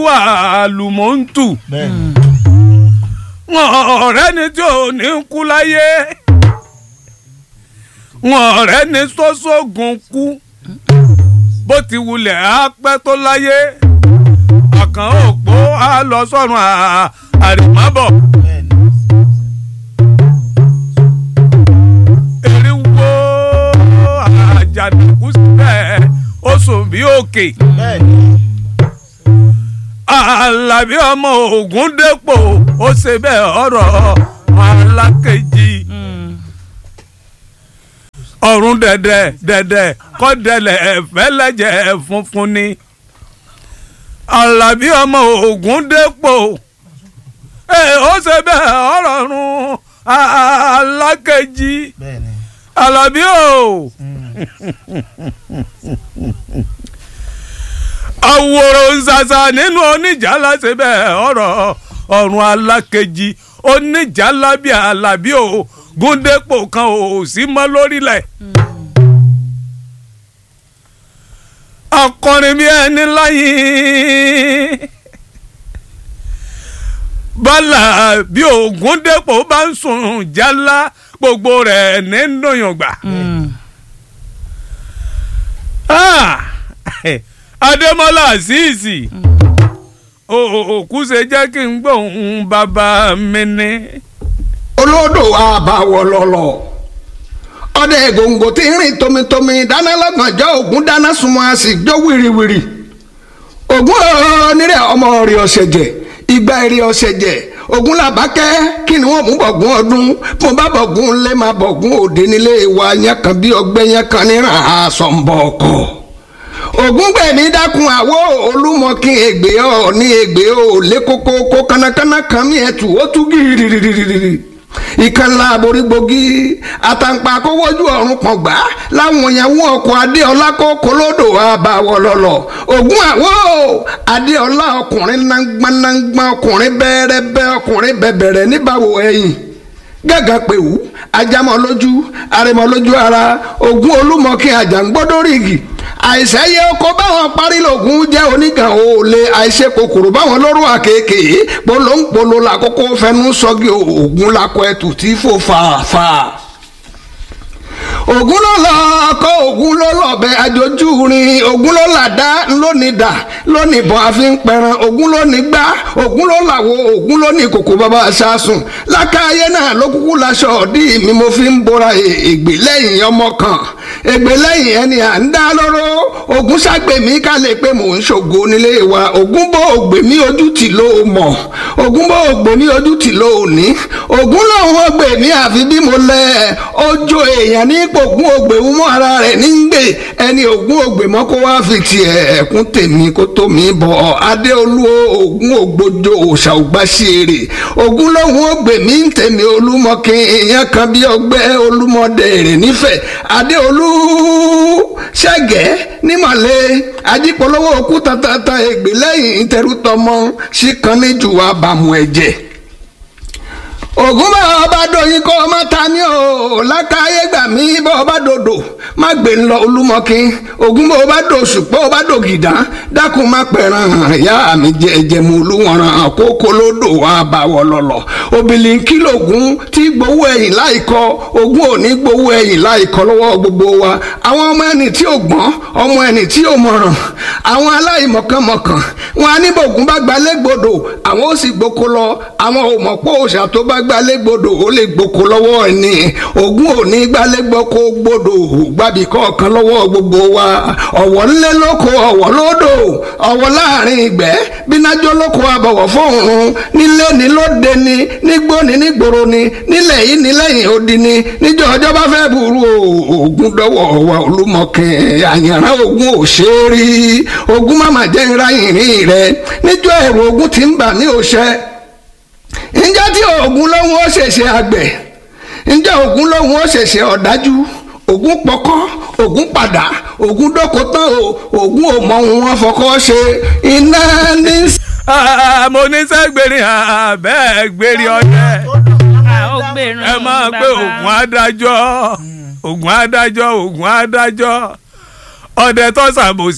àlùmọ́ǹtù wọn ọ̀rẹ́ ni tí ò ní kú láyé wọn ọ̀rẹ́ ni sọ́sọ́gun kú bó ti wulẹ̀ á pẹ́ tó láyé ọ̀kan òpó á lọ sọ́run àrèmábọ̀. eriwo àjànàkú síbẹ̀ ó sùn bí òkè. Àlàbí ọmọ Ògúndépò ó ṣe bẹ́ẹ̀ ọ̀rọ̀ Alákejì. Ọ̀run dẹ̀dẹ̀ kọ́ dẹ̀lẹ̀ fẹ́lẹ́jẹ̀ funfun ni. Àlàbí ọmọ Ògúndépò ó ṣe bẹ́ẹ̀ ọ̀rọ̀ ọ̀run Alákejì. Àlàbí o. Àwòrán ṣàṣà nínú Oníjàlá ṣe bẹ́ẹ̀ ọ̀rọ̀ ọ̀run Alákejì. Oníjàlá bí Àlàbí o Ògúndépò kan ò sí mọ́ lórílẹ̀. Akọrin bí ẹni láyìn bọ́là bí Ògúndépò bá ń sùn jálá gbogbo rẹ̀ nínú yọ̀ngbà. Adémọ́lá Àṣìṣì òkú ṣe jẹ́ kí n gbóhùn bàbá mi ní. Olódò àbàwọ̀ lọ̀lọ̀ ọdẹ gbòǹgbò tí ń rìn tomitomi dáná lọ́gànjọ́ Ògún dáná sunmọ́ a sì jó wìrìwìrì. Ògún onírẹ̀ ọmọ rẹ̀ ọ̀sẹ̀ jẹ̀ ìgbà èrè ọ̀sẹ̀ jẹ̀ Ògún làbákẹ́ kí ni wọ́n mú bọ̀gún ọdún mo bá bọ̀gún lé máa bọ̀gún òde nílé wa yẹn kan bí ọgbẹ́ yẹn kan níran àsọ̀nbọ̀ ọkọ̀. Ògún gbẹ̀mí dákun àwọ̀ Olúmọkin ègbè ọ̀ ní ègbè ò lé kókó kó kánákáná kan mí ẹ̀tù ó tú gírírírírírí. Ìkànnì àborígbògi àtàǹpà kówójú ọ̀run kan gbà láwọn ìyàwó ọkọ̀ Adéọlá kó kolódò àbàwọ̀ lọ̀lọ̀. Ògún àwọ̀ Adéọlá ọkùnrin náńgbánáńgbá ọkùnrin bẹ́ẹ̀rẹ́bẹ́ ọkùnrin bẹ̀bẹ̀rẹ̀ níbàwò ẹ̀yìn gàgà pèwú ajámọ́ lójú àrẹ̀mọ́ lójú ara. Ògún Olúmọkin àjàngbọ́dọ́rìgì àìsẹ́yẹ ọkọ báwọn parí lògùn jẹ́ oníkan òòlè àìṣe kòkòrò báwọn lọ́rùn àkèké polóńpolo làkókò fẹnu sọ́gi Ògún lakọ ẹtù tí fò fàáfà. Ògún ló lọ ọkọ Ògún ló lọbẹ àjòjú rin Ògún ló làdá lónìí dà lónìí bọ àfi ń pẹran Ògún ló ní gbá Ògún ló làwọ Ògún ló ní kòkò bàbá aṣáṣùn lákàáyé náà ló kúkú laṣọ ọdí mi mo fi ń bora ègbè lẹ́yìn ọmọ kan ègbè lẹ́yìn ẹni à ń dá lóró. Ògún ṣàgbèmí ká lè pé mò ń ṣògo nílé wa. Ògún bó ògbèmí ojú tì ló mọ̀ Ògún bó ògbèmí ojú tì ló ní. Ògún lòun ògbèmí àfi bí mo lẹ ọjọ́ èèyàn ní Ògún ògbèwú mọ́ ara rẹ̀ ní gbè ẹni Ògún ògbèmọ́ kó wá fi tiẹ̀ ẹ̀kún tèmi kó tó mi bọ̀. Adéolú Ògún ògbójó òòṣà ògbàṣeré Ògún lòun ògbèmí ń tèmi Olúmọkin èèyàn kan bí ọgbẹ́ Olúmọdé rẹ̀ nífẹ̀ẹ́ Adéolú ṣẹ́gẹ́ nímọ̀lẹ́ ajípolówó òkú tatata ègbè lẹ́yìn ìtẹrútọmọ síkan níjù abàmù ẹ̀jẹ̀. Ògún bá ọba dòyìn kọ́ ọmọ ta ni o lákàáyé gbà mí bá ọba dòdò má gbé ńlọ Olúmọkin. Ògún bá ọba dòṣù pé ọba dògìdá dákun má pẹ̀ràn ìyá mi jẹjẹ mu olúwọ̀ràn kókó lódò wà báwọ̀ lọ̀lọ̀. Òbílínkì lògún tí gbowó ẹ̀yìn láìkọ Ògún ò ní gbowó ẹ̀yìn láìkọ lọ́wọ́ gbogbo wa. Àwọn ọmọ ẹni tí ò gbọ́n ọmọ ẹni tí ò mọ̀ràn àwọn aláìmọ̀kànmọ̀kàn wọn á ní bògún bá gbalẹ̀ gbòdò àwọn ó sì gboko lọ àwọn ò mọ̀ pé òòṣà tó bá gbalẹ̀ gbòdò ó lè gboko lọ́wọ́ ẹni. Ògún ò ní gbalẹ̀ gboko gbòdò gbàbí kọ̀ọ̀kan lọ́wọ́ gbogbo wa. Ọ̀wọ̀ ńlẹ̀ lóko ọ̀wọ̀ lódò ọ̀wọ̀ láàrin ìgbẹ́ bínájọ́ lóko àbọ̀wọ̀ fóòrùn nílé ní lóde ní nígbó ní nígboro ní nílẹ̀ yìí nílẹ̀yìn odi ní níjọ́ ọjọ́ bá fẹ́ burú Ògún dọ́wọ́ wa Olúmọkin àyànrán Ògún ò ṣe é rí. Ògún màmá jẹ́ ńlá ìrìn rẹ̀ níjọ́ ẹ̀rù Ògún ti ń bà ní òṣẹ́. Ǹjẹ́ tí Ògún lóhun ó ṣẹ̀ṣẹ̀ àgbẹ̀ ǹjẹ́ Ògún lóhun ó ṣẹ̀ṣẹ̀ ọ̀dájú Ògún pọkọ́ Ògún padà Ògún dọ́kọ̀ tán Ògún ò mọ ohun wọn fọkọ́ ṣe iná ní. Mo ní sẹ́gbẹ̀rì bẹ́ẹ̀ gbèrè ọ̀yẹ́ ẹ máa gbé Ògún adájọ́ Ògún adájọ́ Ògún adájọ́ ọdẹ tó ṣàbòsí.